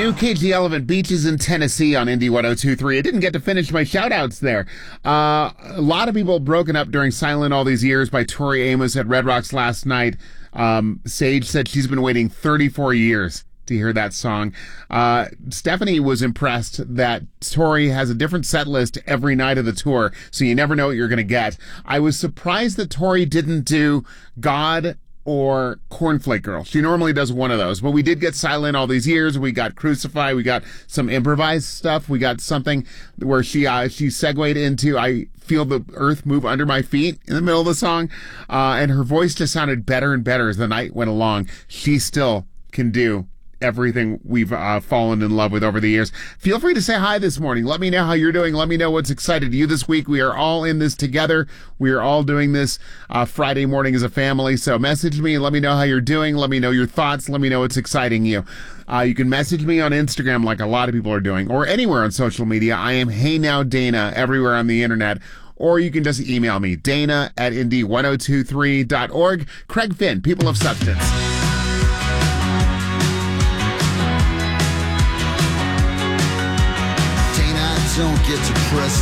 New KG Elephant Beaches in Tennessee on Indy 102.3. I didn't get to finish my shout-outs there. A lot of people broken up during Silent All These Years by Tori Amos at Red Rocks last night. Sage said she's been waiting 34 years to hear that song. Stephanie was impressed that Tori has a different set list every night of the tour, so you never know what you're going to get. I was surprised that Tori didn't do God or Cornflake Girl. She normally does one of those, but we did get Silent All These Years. We got Crucify. We got some improvised stuff. We got something where she segued into I Feel the Earth Move Under My Feet in the middle of the song. And her voice just sounded better and better as the night went along. She still can do everything we've fallen in love with over the years. Feel free to say hi this morning. Let me know how you're doing. Let me know what's excited you this week. We are all in this together. We are all doing this Friday morning as a family. So message me and let me know how you're doing. Let me know your thoughts. Let me know what's exciting you. You can message me on Instagram like a lot of people are doing, or anywhere on social media. I am Hey Now Dana everywhere on the internet. Or you can just email me, dana@indy1023.org. Craig Finn, People of Substance. Don't get depressed.